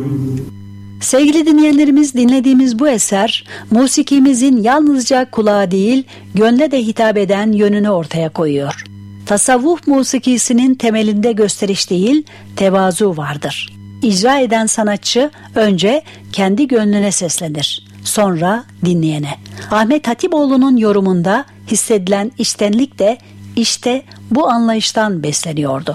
Sevgili dinleyenlerimiz, dinlediğimiz bu eser musikimizin yalnızca kulağa değil gönle de hitap eden yönünü ortaya koyuyor. Tasavvuf musikisinin temelinde gösteriş değil, tevazu vardır. İcra eden sanatçı önce kendi gönlüne seslenir, sonra dinleyene. Ahmet Hatipoğlu'nun yorumunda hissedilen içtenlik de işte bu anlayıştan besleniyordu.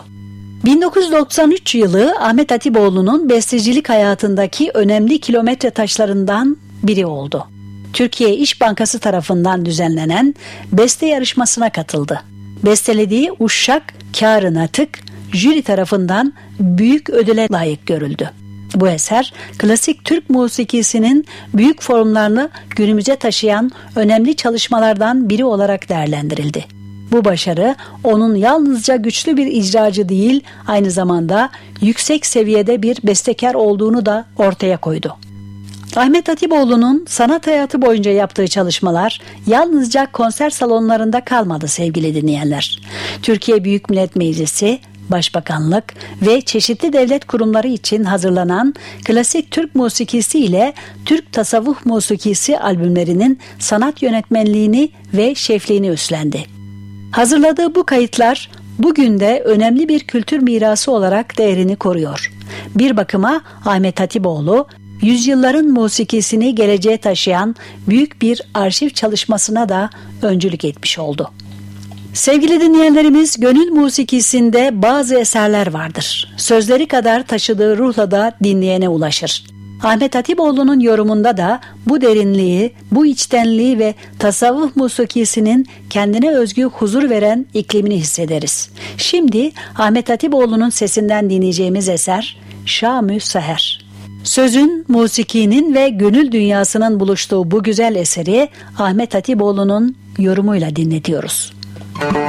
1993 yılı Ahmet Hatipoğlu'nun bestecilik hayatındaki önemli kilometre taşlarından biri oldu. Türkiye İş Bankası tarafından düzenlenen beste yarışmasına katıldı. Bestelediği Uşşak Kâr-ı Natık jüri tarafından büyük ödüle layık görüldü. Bu eser klasik Türk musikisinin büyük formlarını günümüze taşıyan önemli çalışmalardan biri olarak değerlendirildi. Bu başarı onun yalnızca güçlü bir icracı değil, aynı zamanda yüksek seviyede bir bestekar olduğunu da ortaya koydu. Ahmet Hatipoğlu'nun sanat hayatı boyunca yaptığı çalışmalar yalnızca konser salonlarında kalmadı sevgili dinleyenler. Türkiye Büyük Millet Meclisi, Başbakanlık ve çeşitli devlet kurumları için hazırlanan klasik Türk musikisi ile Türk tasavvuf musikisi albümlerinin sanat yönetmenliğini ve şefliğini üstlendi. Hazırladığı bu kayıtlar bugün de önemli bir kültür mirası olarak değerini koruyor. Bir bakıma Ahmet Hatipoğlu, yüzyılların musikisini geleceğe taşıyan büyük bir arşiv çalışmasına da öncülük etmiş oldu. Sevgili dinleyenlerimiz, gönül musikisinde bazı eserler vardır. Sözleri kadar taşıdığı ruhla da dinleyene ulaşır. Ahmet Hatipoğlu'nun yorumunda da bu derinliği, bu içtenliği ve tasavvuf musikisinin kendine özgü huzur veren iklimini hissederiz. Şimdi Ahmet Hatipoğlu'nun sesinden dinleyeceğimiz eser Şam-ı Seher. Sözün, musikinin ve gönül dünyasının buluştuğu bu güzel eseri Ahmet Hatipoğlu'nun yorumuyla dinletiyoruz.